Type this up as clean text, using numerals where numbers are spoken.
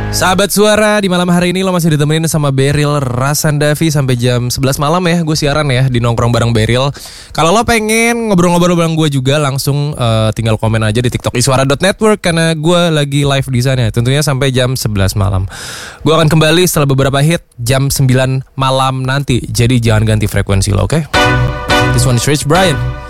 Sahabat Suara, di malam hari ini lo masih ditemenin sama Beril Rasandavi sampai jam 11 malam ya. Gue siaran ya di Nongkrong Bareng Beril. Kalau lo pengen ngobrol-ngobrol bareng gue juga, langsung tinggal komen aja di TikTok iswara.network karena gue lagi live di sana. Tentunya sampai jam 11 malam. Gue akan kembali setelah beberapa hit jam 9 malam nanti. Jadi jangan ganti frekuensi lo, oke? This one is Rich Brian.